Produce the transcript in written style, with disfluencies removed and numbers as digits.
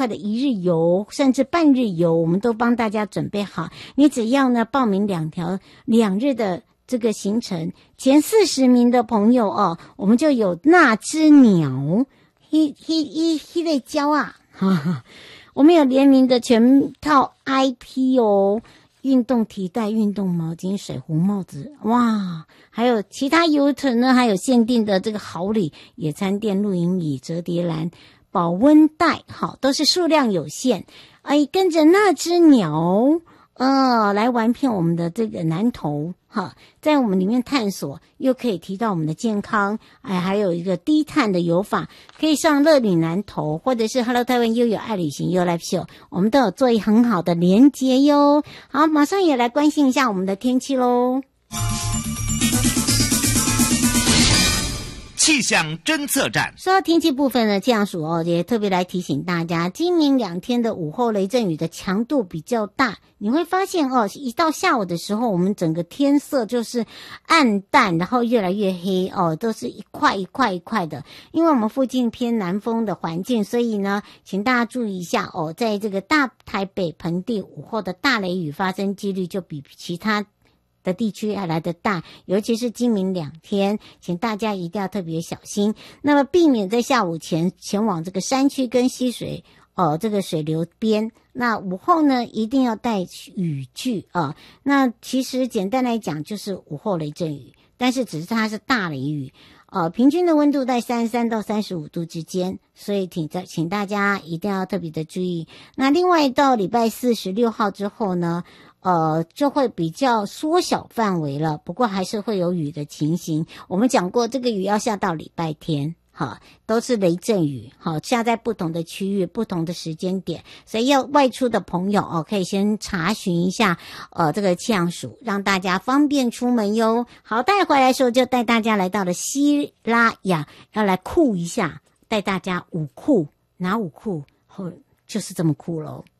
快的一日游，甚至半日游，我们都帮大家准备好。你只要呢报名2日的这个行程，前40名的朋友哦，我们就有那只鸟，一类胶啊，哈哈，我们有联名的全套 IP 哦。运动提袋、运动毛巾、水壶、帽子，哇！还有其他游程呢，还有限定的这个好礼：野餐垫、露营椅、折叠篮、保温袋，好，都是数量有限。哎，跟着那只鸟，来玩遍我们的这个南投，哈，在我们里面探索，又可以提到我们的健康，哎，还有一个低碳的游法，可以上乐旅南投，或者是 Hello 台湾悠游爱旅行悠 Live Show， 我们都有做一很好的连结哟。好，马上也来关心一下我们的天气喽。 气象侦测站。 说到天气部分呢，气象署也特别来提醒大家，今明2天的午后雷阵雨的强度比较大，你会发现一到下午的时候，我们整个天色就是暗淡，然后越来越黑都是一块一块一块的。因为我们附近偏南风的环境，所以呢，请大家注意一下在这个大台北盆地午后的大雷雨发生几率就比其他的地区还来得大，尤其是今明2天，请大家一定要特别小心。那么避免在下午前往这个山区跟溪水这个水流边。那午后呢，一定要带雨具啊。那其实简单来讲就是午后雷阵雨，但是只是它是大雷雨。平均的温度在33到35度之间，所以请大家一定要特别的注意。那另外到礼拜4 16号之后呢，就会比较缩小范围了，不过还是会有雨的情形。我们讲过，这个雨要下到礼拜天，好，都是雷阵雨，好，下在不同的区域、不同的时间点，所以要外出的朋友可以先查询一下这个气象署，让大家方便出门哟。好，带回来的时候就带大家来到了西拉雅，要来酷一下，带大家舞酷，哪舞酷？就是这么酷咯。